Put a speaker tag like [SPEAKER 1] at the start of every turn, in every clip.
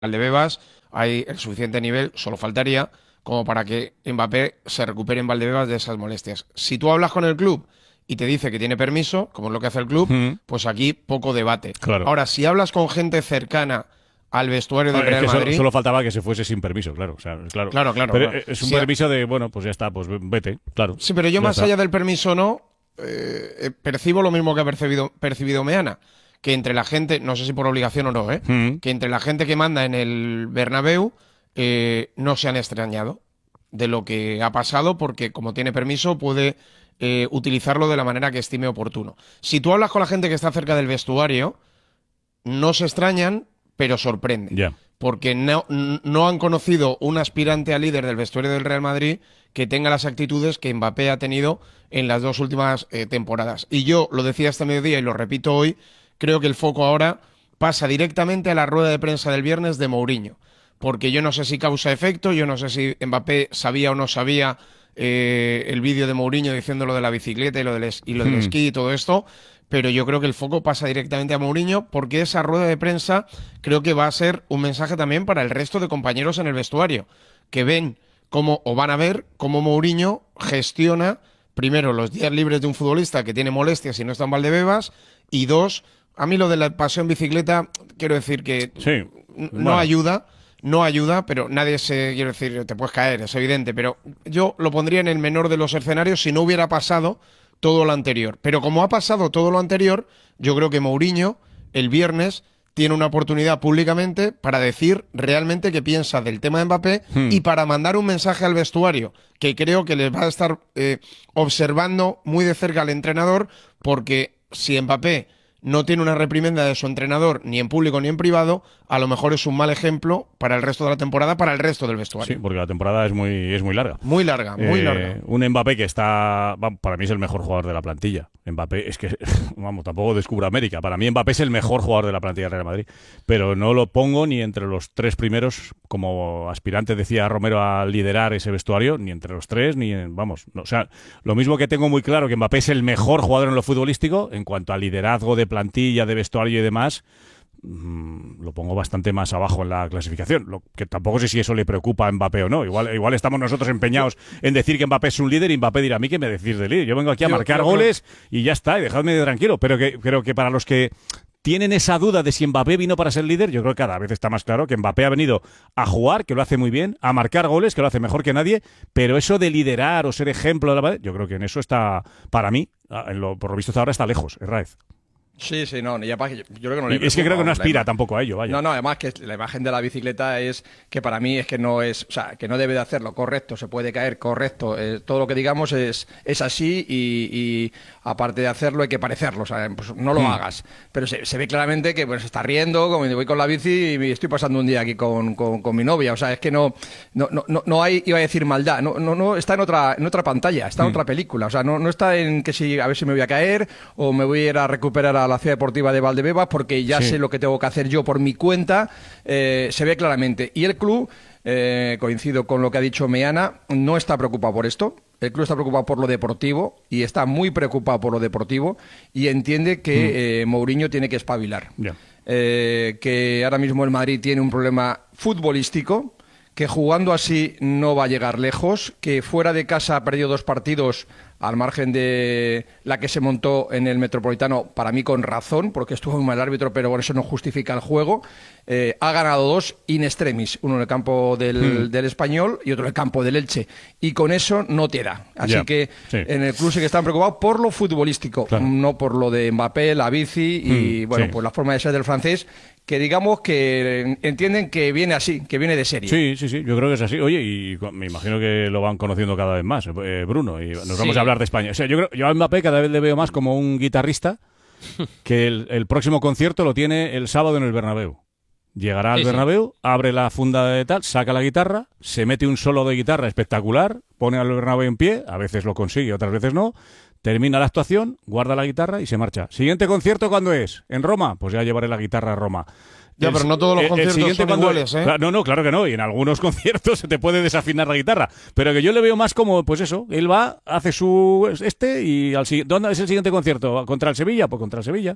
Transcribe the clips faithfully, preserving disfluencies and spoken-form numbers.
[SPEAKER 1] Valdebebas hay el suficiente nivel, solo faltaría, como para que Mbappé se recupere en Valdebebas de esas molestias. Si tú hablas con el club y te dice que tiene permiso, como es lo que hace el club,
[SPEAKER 2] Mm,
[SPEAKER 1] pues aquí poco debate.
[SPEAKER 2] claro.
[SPEAKER 1] Ahora, si hablas con gente cercana al vestuario del
[SPEAKER 2] Bueno, es
[SPEAKER 1] Real
[SPEAKER 2] que solo,
[SPEAKER 1] Madrid,
[SPEAKER 2] solo faltaba que se fuese sin permiso, claro. O sea, claro.
[SPEAKER 1] claro, claro,
[SPEAKER 2] Pero
[SPEAKER 1] claro.
[SPEAKER 2] es un
[SPEAKER 1] Sí,
[SPEAKER 2] permiso de, bueno, pues ya está, pues vete, claro.
[SPEAKER 1] sí, pero yo
[SPEAKER 2] Ya
[SPEAKER 1] más
[SPEAKER 2] está.
[SPEAKER 1] allá del permiso no, eh, eh, percibo lo mismo que ha percibido, percibido Meana, que entre la gente, no sé si por obligación o no, ¿eh?
[SPEAKER 2] Mm,
[SPEAKER 1] que entre la gente que manda en el Bernabéu eh, no se han extrañado de lo que ha pasado porque como tiene permiso puede eh, utilizarlo de la manera que estime oportuno. Si tú hablas con la gente que está cerca del vestuario, no se extrañan, pero sorprende.
[SPEAKER 2] ya.
[SPEAKER 1] Porque no, no han conocido un aspirante a líder del vestuario del Real Madrid que tenga las actitudes que Mbappé ha tenido en las dos últimas eh, temporadas. Y yo lo decía este mediodía y lo repito hoy, creo que el foco ahora pasa directamente a la rueda de prensa del viernes de Mourinho. Porque yo no sé si causa efecto, yo no sé si Mbappé sabía o no sabía eh, el vídeo de Mourinho diciendo lo de la bicicleta y lo del, es- y lo del
[SPEAKER 2] Mm,
[SPEAKER 1] esquí y todo esto, pero yo creo que el foco pasa directamente a Mourinho porque esa rueda de prensa creo que va a ser un mensaje también para el resto de compañeros en el vestuario, que ven cómo, o van a ver cómo Mourinho gestiona, primero, los días libres de un futbolista que tiene molestias y no está en Valdebebas, y dos, a mí lo de la paseo en bicicleta, quiero decir que
[SPEAKER 2] sí.
[SPEAKER 1] n- no
[SPEAKER 2] Bueno,
[SPEAKER 1] ayuda, no ayuda, pero nadie se, quiero decir, te puedes caer, es evidente, pero yo lo pondría en el menor de los escenarios si no hubiera pasado todo lo anterior. Pero como ha pasado todo lo anterior, yo creo que Mourinho el viernes tiene una oportunidad públicamente para decir realmente qué piensa del tema de Mbappé
[SPEAKER 2] hmm,
[SPEAKER 1] y para mandar un mensaje al vestuario, que creo que les va a estar eh, observando muy de cerca al entrenador, porque si Mbappé no tiene una reprimenda de su entrenador ni en público ni en privado, a lo mejor es un mal ejemplo para el resto de la temporada, para el resto del
[SPEAKER 2] sí,
[SPEAKER 1] vestuario.
[SPEAKER 2] porque la temporada es muy, es muy larga.
[SPEAKER 1] Muy larga, muy
[SPEAKER 2] Eh,
[SPEAKER 1] larga.
[SPEAKER 2] un Mbappé que está, va, para mí es el mejor jugador de la plantilla. Mbappé es que, vamos, tampoco descubro América. Para mí Mbappé es el mejor jugador de la plantilla del Real Madrid, pero no lo pongo ni entre los tres primeros, como aspirante decía Romero a liderar ese vestuario, ni entre los tres, ni en, vamos, no, o sea, lo mismo que tengo muy claro que Mbappé es el mejor jugador en lo futbolístico, en cuanto a liderazgo de plantilla, de vestuario y demás, mm, lo pongo bastante más abajo en la clasificación. Lo que tampoco sé si eso le preocupa a Mbappé o no. Igual, igual estamos nosotros empeñados en decir que Mbappé es un líder y Mbappé dirá a mí que me decís de líder. Yo vengo aquí a
[SPEAKER 1] Yo-
[SPEAKER 2] marcar
[SPEAKER 1] yo creo-
[SPEAKER 2] goles y ya está, y dejadme tranquilo. Pero que creo que para los que tienen esa duda de si Mbappé vino para ser líder, yo creo que cada vez está más claro que Mbappé ha venido a jugar, que lo hace muy bien, a marcar goles, que lo hace mejor que nadie, pero eso de liderar o ser ejemplo, de la- yo creo que en eso está, para mí, en lo, por lo visto hasta ahora está lejos, Herráez.
[SPEAKER 3] Sí, sí, no, y además yo yo creo que no le
[SPEAKER 2] Y es que
[SPEAKER 3] preocupa,
[SPEAKER 2] creo que no
[SPEAKER 3] vamos, la
[SPEAKER 2] aspira
[SPEAKER 3] ima-
[SPEAKER 2] tampoco a ello, vaya.
[SPEAKER 3] No, no, además que la imagen de la bicicleta es que para mí es que no es, o sea, que no debe de hacerlo, correcto, se puede caer, correcto, eh, todo lo que digamos es, es así y, y aparte de hacerlo hay que parecerlo, o sea, pues no lo
[SPEAKER 2] Hmm.
[SPEAKER 3] hagas, pero se, se ve claramente que pues se está riendo, como voy con la bici y estoy pasando un día aquí con, con, con mi novia, o sea, es que no, no, no, no no hay, iba a decir maldad, no, no, no está en otra, en otra pantalla, está en
[SPEAKER 2] Hmm.
[SPEAKER 3] otra película, o sea, no, no está en que si a ver si me voy a caer o me voy a ir a recuperar a la ciudad deportiva de Valdebebas porque ya
[SPEAKER 2] Sí.
[SPEAKER 3] sé lo que tengo que hacer yo por mi cuenta, eh, se ve claramente. Y el club, eh, coincido con lo que ha dicho Meana, no está preocupado por esto. El club está preocupado por lo deportivo y está muy preocupado por lo deportivo y entiende que eh, Mourinho tiene que espabilar.
[SPEAKER 2] Ya.
[SPEAKER 3] Eh, que ahora mismo el Madrid tiene un problema futbolístico, que jugando así no va a llegar lejos, que fuera de casa ha perdido dos partidos al margen de la que se montó en el Metropolitano, para mí con razón, porque estuvo muy mal el árbitro, pero por eso no justifica el juego. Eh, ha ganado dos in extremis, uno en el campo del,
[SPEAKER 2] Hmm.
[SPEAKER 3] del Español y otro en el campo del Elche. Y con eso no te da. Así
[SPEAKER 2] Ya,
[SPEAKER 3] que
[SPEAKER 2] sí.
[SPEAKER 3] en el club sí que están preocupados por lo futbolístico,
[SPEAKER 2] Claro.
[SPEAKER 3] no por lo de Mbappé, la bici y,
[SPEAKER 2] Hmm,
[SPEAKER 3] bueno,
[SPEAKER 2] sí.
[SPEAKER 3] pues la forma de ser del francés, que digamos que entienden que viene así, que viene de serie.
[SPEAKER 2] Sí, sí, sí, yo creo que es así. Oye, y cu- me imagino que lo van conociendo cada vez más, eh, Bruno, y nos
[SPEAKER 4] Sí.
[SPEAKER 2] vamos a hablar de España. O sea, yo creo, yo a Mbappé cada vez le veo más como un guitarrista que el, el próximo concierto lo tiene el sábado en el Bernabéu. Llegará al
[SPEAKER 4] Sí, sí.
[SPEAKER 2] Bernabéu, abre la funda de tal, saca la guitarra, se mete un solo de guitarra espectacular, pone al Bernabéu en pie, a veces lo consigue, otras veces no, termina la actuación, guarda la guitarra y se marcha. ¿Siguiente concierto cuándo es? ¿En Roma? Pues ya llevaré la guitarra a Roma.
[SPEAKER 1] Ya,
[SPEAKER 2] El-
[SPEAKER 1] pero no todos los
[SPEAKER 2] el- el
[SPEAKER 1] conciertos
[SPEAKER 2] siguiente
[SPEAKER 1] son
[SPEAKER 2] cuando-
[SPEAKER 1] iguales, ¿eh?
[SPEAKER 2] Claro, no, no, claro que no. Y en algunos conciertos se te puede desafinar la guitarra. Pero que yo le veo más como, pues eso, él va, hace su este y al siguiente. ¿Dónde es el siguiente concierto? ¿Contra el Sevilla? Pues contra el Sevilla.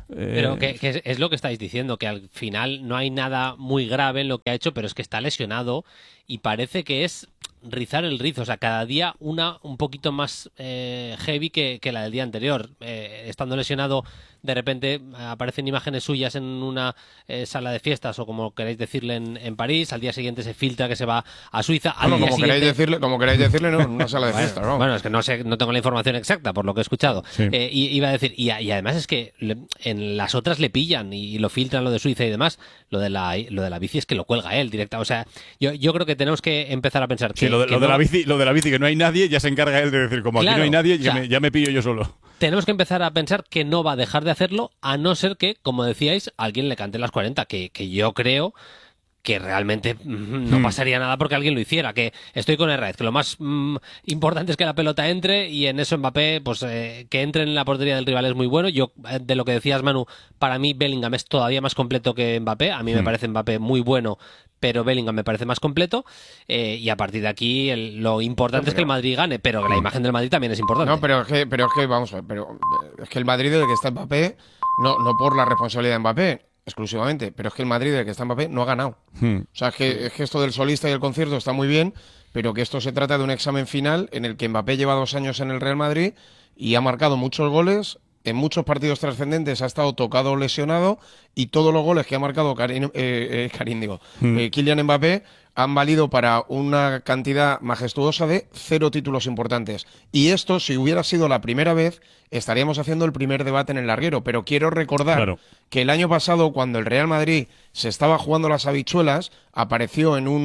[SPEAKER 2] Eh...
[SPEAKER 4] Pero que, que es lo que estáis diciendo, que al final no hay nada muy grave en lo que ha hecho, pero es que está lesionado y parece que es rizar el rizo, o sea, cada día una un poquito más eh, heavy que, que la del día anterior. Eh, estando lesionado, de repente aparecen imágenes suyas en una eh, sala de fiestas o como queréis decirle en, en París, al día siguiente se filtra que se va a Suiza. Al
[SPEAKER 1] bueno,
[SPEAKER 4] día
[SPEAKER 1] como,
[SPEAKER 4] siguiente...
[SPEAKER 1] queréis decirle, como queréis decirle, no, en una sala de fiestas,
[SPEAKER 4] bueno,
[SPEAKER 1] ¿no?
[SPEAKER 4] Bueno, es que no sé, no tengo la información exacta por lo que he escuchado.
[SPEAKER 2] Sí.
[SPEAKER 4] Eh, y, iba a decir, y, y además es que le, en las otras le pillan y, y lo filtran lo de Suiza y demás. Lo de la, lo de la bici es que lo cuelga él directa. O sea, yo, yo creo que tenemos que empezar a pensar que.
[SPEAKER 2] Sí, lo de,
[SPEAKER 4] que
[SPEAKER 2] lo de
[SPEAKER 4] no...
[SPEAKER 2] la bici, lo de la bici, que no hay nadie, ya se encarga él de decir, como
[SPEAKER 4] claro,
[SPEAKER 2] aquí no hay nadie, ya,
[SPEAKER 4] o sea,
[SPEAKER 2] me, ya me pillo yo solo.
[SPEAKER 4] Tenemos que empezar a pensar que no va a dejar de hacerlo, a no ser que, como decíais, alguien le cante las cuarenta, que, que yo creo que realmente mm, no pasaría nada porque alguien lo hiciera, que estoy con Herrera, que lo más mm, importante es que la pelota entre y en eso Mbappé, pues eh, que entre en la portería del rival es muy bueno. Yo, de lo que decías, Manu, para mí Bellingham es todavía más completo que Mbappé, a mí mm. me parece Mbappé muy bueno, pero Bellingham me parece más completo, eh, y a partir de aquí el, lo importante no, es que el Madrid gane, pero que la imagen del Madrid también es importante.
[SPEAKER 1] No, pero es que, pero es que vamos a ver, pero es que el Madrid del que está Mbappé, no, no por la responsabilidad de Mbappé exclusivamente, pero es que el Madrid del que está Mbappé no ha ganado. Hmm. O sea, es que, es que esto del solista y el concierto está muy bien, pero que esto se trata de un examen final en el que Mbappé lleva dos años en el Real Madrid y ha marcado muchos goles, en muchos partidos trascendentes ha estado tocado o lesionado, y todos los goles que ha marcado Karim, eh, eh, Karim digo, hmm. eh, Kylian Mbappé han valido para una cantidad majestuosa de cero títulos importantes. Y esto, si hubiera sido la primera vez, estaríamos haciendo el primer debate en el larguero. Pero quiero recordar claro. que el año pasado, cuando el Real Madrid se estaba jugando las habichuelas, apareció en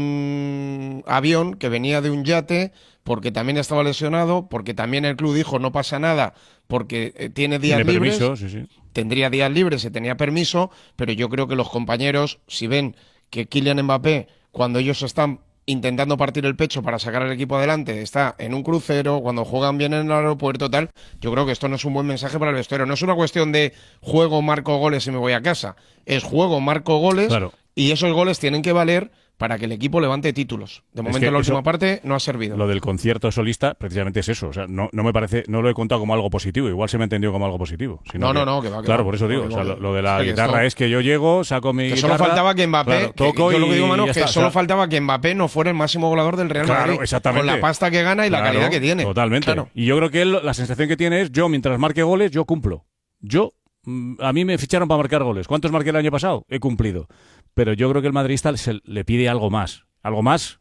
[SPEAKER 1] un avión que venía de un yate, porque también estaba lesionado, porque también el club dijo no pasa nada, porque eh, tiene días
[SPEAKER 2] tiene
[SPEAKER 1] libres,
[SPEAKER 2] permiso, sí, sí.
[SPEAKER 1] tendría días libres, se tenía permiso, pero yo creo que los compañeros, si ven que Kylian Mbappé, cuando ellos están intentando partir el pecho para sacar al equipo adelante, está en un crucero, cuando juegan bien en el aeropuerto, tal, yo creo que esto no es un buen mensaje para el vestuario. No es una cuestión de juego, marco goles y me voy a casa. Es juego, marco goles, claro. y esos goles tienen que valer para que el equipo levante títulos. De momento, en la última parte no ha servido.
[SPEAKER 2] Lo del concierto solista precisamente es eso. O sea, no, no me parece, no lo he contado como algo positivo. Igual se me ha entendido como algo positivo.
[SPEAKER 1] No, no,
[SPEAKER 2] que,
[SPEAKER 1] no, que va, que
[SPEAKER 2] Claro,
[SPEAKER 1] va,
[SPEAKER 2] por eso digo.
[SPEAKER 1] que
[SPEAKER 2] o sea,
[SPEAKER 1] va,
[SPEAKER 2] lo, lo de la
[SPEAKER 1] que
[SPEAKER 2] guitarra
[SPEAKER 1] esto,
[SPEAKER 2] es que yo llego, saco mi
[SPEAKER 1] que
[SPEAKER 2] guitarra.
[SPEAKER 1] Solo faltaba que Mbappé,
[SPEAKER 2] claro, toco
[SPEAKER 1] que, yo lo que digo, Manu,
[SPEAKER 2] y
[SPEAKER 1] que
[SPEAKER 2] está,
[SPEAKER 1] solo
[SPEAKER 2] o sea,
[SPEAKER 1] faltaba que Mbappé no fuera el máximo goleador del Real Madrid.
[SPEAKER 2] Claro, exactamente.
[SPEAKER 1] Con la pasta que gana y
[SPEAKER 2] claro,
[SPEAKER 1] la calidad que tiene.
[SPEAKER 2] Totalmente.
[SPEAKER 1] Claro.
[SPEAKER 2] Y yo creo que él, la sensación que tiene es, yo mientras marque goles, yo cumplo. Yo, a mí me ficharon para marcar goles. ¿Cuántos marqué el año pasado? He cumplido. Pero yo creo que el madridista se le pide algo más. Algo más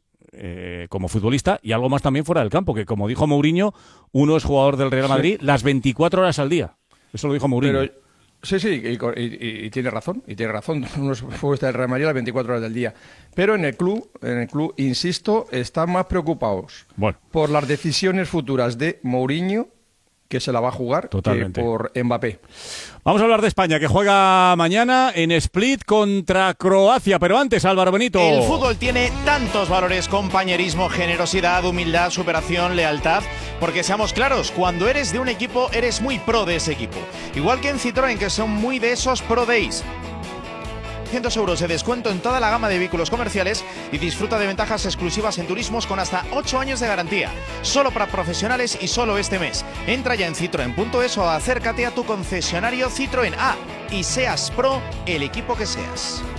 [SPEAKER 2] Eh, como futbolista y algo más también fuera del campo, que como dijo Mourinho, uno es jugador del Real Madrid sí. las veinticuatro horas al día. Eso lo dijo Mourinho. Pero,
[SPEAKER 3] sí, sí, y, y, y tiene razón, y tiene razón. Uno es futbolista del Real Madrid las veinticuatro horas del día. Pero en el club, en el club, insisto, están más preocupados
[SPEAKER 2] bueno.
[SPEAKER 3] por las decisiones futuras de Mourinho, que se la va a jugar,
[SPEAKER 2] totalmente,
[SPEAKER 3] que por Mbappé.
[SPEAKER 2] Vamos a hablar de España, que juega mañana en Split contra Croacia. Pero antes, Álvaro Benito.
[SPEAKER 5] El fútbol tiene tantos valores: compañerismo, generosidad, humildad, superación, lealtad. Porque seamos claros, cuando eres de un equipo, eres muy pro de ese equipo. Igual que en Citroën, que son muy de esos pro days. trescientos euros de descuento en toda la gama de vehículos comerciales y disfruta de ventajas exclusivas en turismos con hasta ocho años de garantía. Solo para profesionales y solo este mes. Entra ya en citroen punto es o acércate a tu concesionario Citroën. Ah, y seas pro el equipo que seas.